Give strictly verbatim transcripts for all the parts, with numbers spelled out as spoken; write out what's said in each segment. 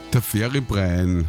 Der Feribrein.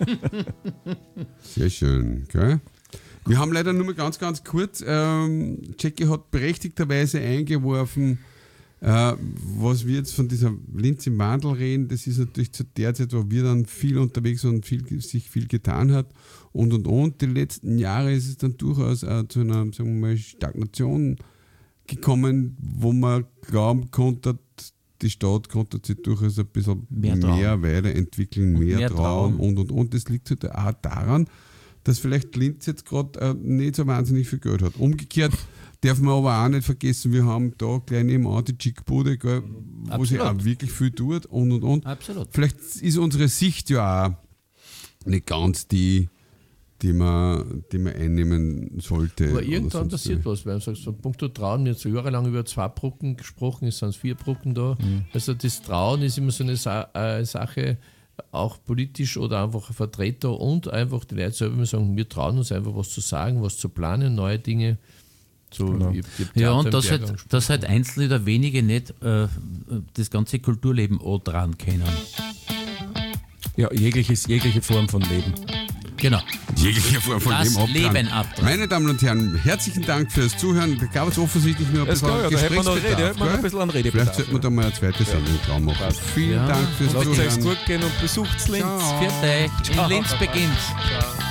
Sehr schön, gell? Wir haben leider nur mal ganz, ganz kurz, ähm, Jackie hat berechtigterweise eingeworfen, äh, was wir jetzt von dieser Linz im Wandel reden, das ist natürlich zu der Zeit, wo wir dann viel unterwegs waren und viel, sich viel getan hat und und und. Die letzten Jahre ist es dann durchaus äh, zu einer, sagen wir mal, Stagnation gekommen, wo man glauben konnte, die Stadt konnte sich durchaus ein bisschen mehr, mehr weiterentwickeln, mehr, mehr trauen und und und. Das liegt halt auch daran, dass vielleicht Linz jetzt gerade äh, nicht so wahnsinnig viel Geld hat. Umgekehrt darf man aber auch nicht vergessen, wir haben da gleich nebenan die Chickbude, gell, wo Absolut. sich auch wirklich viel tut und und und. Absolut. Vielleicht ist unsere Sicht ja auch nicht ganz die, die man, die man einnehmen sollte. Aber irgendwann passiert was, weil man sagt, so Punkto Trauen, wir haben jetzt jahrelang über zwei Brücken gesprochen, es sind vier Brücken da. Mhm. Also das Trauen ist immer so eine Sa- äh, Sache, auch politisch oder einfach ein Vertreter und einfach die Leute selber sagen, wir trauen uns einfach was zu sagen, was zu planen, neue Dinge. So, genau. ich, ich ja, und dass halt, dass halt Einzelne oder wenige nicht äh, das ganze Kulturleben auch dran kennen. Ja, jegliches, jegliche Form von Leben. Genau. Jegliche Form von das Leben, Leben ab. Meine Damen und Herren, herzlichen Dank fürs Zuhören. Da gab es offensichtlich nur ein bisschen ja, Gesprächsbedarf. Da hätte man ein bisschen an Redebedarf. Vielleicht sollten wir da mal eine zweite Sendung ja. dran machen. Vielen ja. Dank fürs Lasst Zuhören. Lasst es gut gehen und besucht Linz. Für euch. In Linz beginnt. Ciao.